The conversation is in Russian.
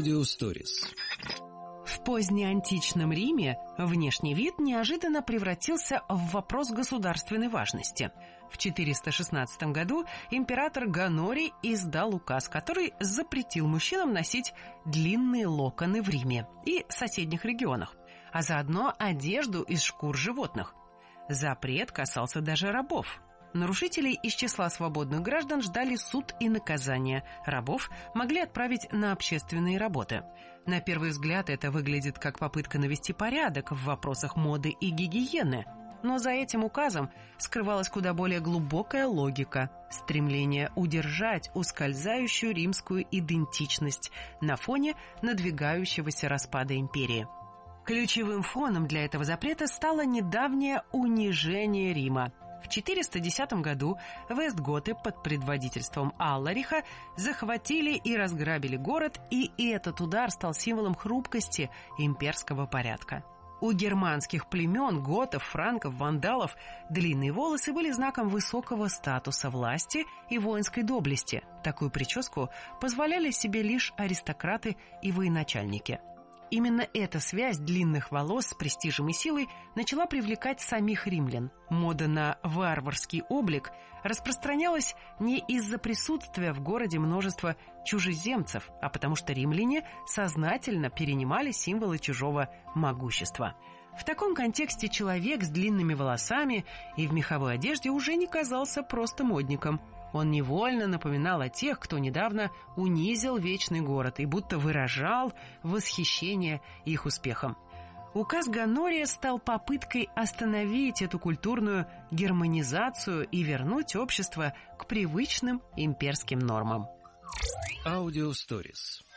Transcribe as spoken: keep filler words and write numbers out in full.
Аудиосторис. В позднеантичном Риме внешний вид неожиданно превратился в вопрос государственной важности. В четыреста шестнадцатом году император Гонорий издал указ, который запретил мужчинам носить длинные локоны в Риме и соседних регионах, а заодно одежду из шкур животных. Запрет касался даже рабов. Нарушителей из числа свободных граждан ждали суд и наказание. Рабов могли отправить на общественные работы. На первый взгляд это выглядит как попытка навести порядок в вопросах моды и гигиены. Но за этим указом скрывалась куда более глубокая логика – стремление удержать ускользающую римскую идентичность на фоне надвигающегося распада империи. Ключевым фоном для этого запрета стало недавнее унижение Рима. В четыреста десятом году вестготы под предводительством Аллариха захватили и разграбили город, и этот удар стал символом хрупкости имперского порядка. У германских племен, готов, франков, вандалов длинные волосы были знаком высокого статуса, власти и воинской доблести. Такую прическу позволяли себе лишь аристократы и военачальники. Именно эта связь длинных волос с престижем и силой начала привлекать самих римлян. Мода на варварский облик распространялась не из-за присутствия в городе множества чужеземцев, а потому что римляне сознательно перенимали символы чужого могущества. В таком контексте человек с длинными волосами и в меховой одежде уже не казался просто модником. Он невольно напоминал о тех, кто недавно унизил вечный город и будто выражал восхищение их успехом. Указ Гонория стал попыткой остановить эту культурную германизацию и вернуть общество к привычным имперским нормам. Аудиосторис.